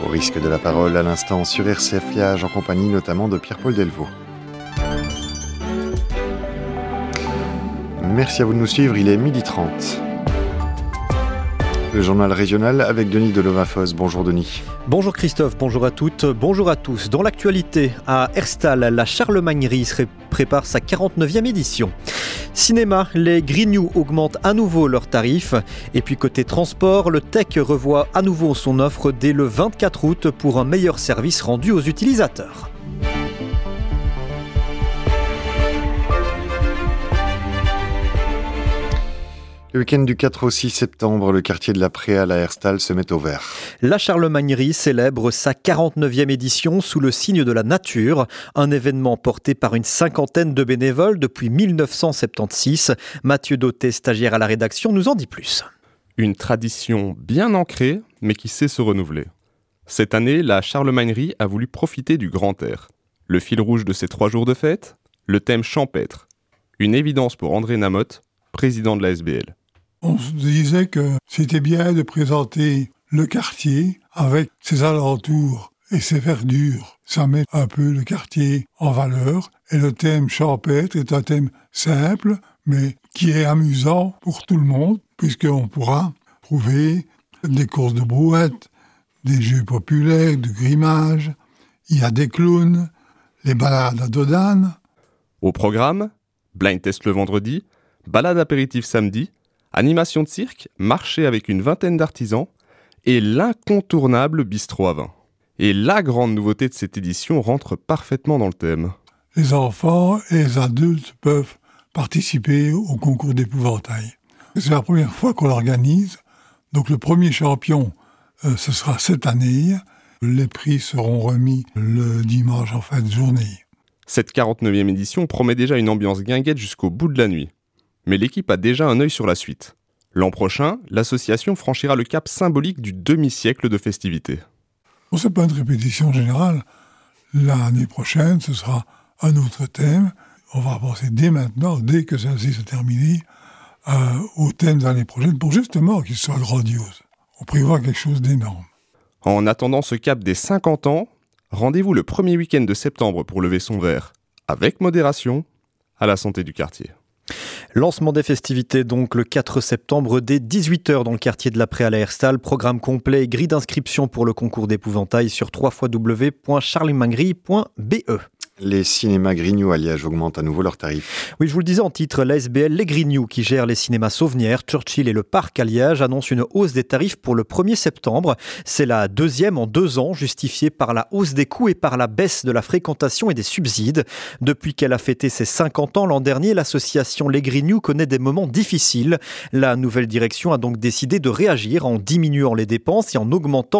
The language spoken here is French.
Au risque de la parole à l'instant sur RCF Liage, en compagnie notamment de Pierre-Paul Delvaux. Merci à vous de nous suivre, il est 12h30. Le journal régional avec Denis Delovafos. Bonjour Denis. Bonjour Christophe, bonjour à toutes, bonjour à tous. Dans l'actualité, à Herstal, la Charlemagnerie prépare sa 49e édition. Cinéma, les Grignoux augmentent à nouveau leurs tarifs. Et puis côté transport, le Tech revoit à nouveau son offre dès le 24 août pour un meilleur service rendu aux utilisateurs. Le week-end du 4 au 6 septembre, le quartier de la Préale à Herstal se met au vert. La Charlemagnerie célèbre sa 49e édition sous le signe de la nature, un événement porté par une cinquantaine de bénévoles depuis 1976. Mathieu Dauté, stagiaire à la rédaction, nous en dit plus. Une tradition bien ancrée, mais qui sait se renouveler. Cette année, la Charlemagnerie a voulu profiter du grand air. Le fil rouge de ces 3 jours de fête, le thème champêtre. Une évidence pour André Namotte, président de la SBL. On se disait que c'était bien de présenter le quartier avec ses alentours et ses verdures. Ça met un peu le quartier en valeur. Et le thème champêtre est un thème simple, mais qui est amusant pour tout le monde, puisqu'on pourra trouver des courses de brouettes, des jeux populaires, du grimage, il y a des clowns, les balades à dos d'âne. Au programme, blind test le vendredi, balade apéritif samedi, animation de cirque, marché avec une vingtaine d'artisans et l'incontournable bistrot à vin. Et la grande nouveauté de cette édition rentre parfaitement dans le thème. Les enfants et les adultes peuvent participer au concours d'épouvantail. C'est la première fois qu'on l'organise, donc le premier champion, ce sera cette année. Les prix seront remis le dimanche en fin de journée. Cette 49e édition promet déjà une ambiance guinguette jusqu'au bout de la nuit. Mais l'équipe a déjà un œil sur la suite. L'an prochain, l'association franchira le cap symbolique du demi-siècle de festivités. Bon, c'est pas une répétition générale. L'année prochaine, ce sera un autre thème. On va penser dès maintenant, dès que celle-ci s'est terminée, au thème de l'année prochaine, pour justement qu'il soit grandiose. On prévoit quelque chose d'énorme. En attendant ce cap des 50 ans, rendez-vous le premier week-end de septembre pour lever son verre, avec modération, à la santé du quartier. Lancement des festivités donc le 4 septembre dès 18h dans le quartier de la Préale à Herstal. Programme complet et grille d'inscription pour le concours d'épouvantail sur www.charlemagnerie.be. Les cinémas Grignoux à Liège augmentent à nouveau leurs tarifs. Oui, je vous le disais en titre, la SBL Les Grignoux, qui gère les cinémas Sauvenière, Churchill et le Parc à Liège, annonce une hausse des tarifs pour le 1er septembre. C'est la deuxième en 2 ans, justifiée par la hausse des coûts et par la baisse de la fréquentation et des subsides. Depuis qu'elle a fêté ses 50 ans l'an dernier, l'association Les Grignoux connaît des moments difficiles. La nouvelle direction a donc décidé de réagir en diminuant les dépenses et en augmentant